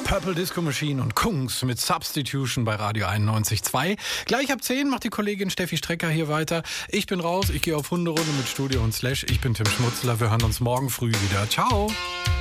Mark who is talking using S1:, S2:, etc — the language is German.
S1: Purple Disco Machine und Kungs mit Substitution bei Radio 91.2. Gleich ab 10 macht die Kollegin Steffi Strecker hier weiter. Ich bin raus, ich gehe auf Hunderunde mit Studio und Slash. Ich bin Tim Schmutzler, wir hören uns morgen früh wieder. Ciao!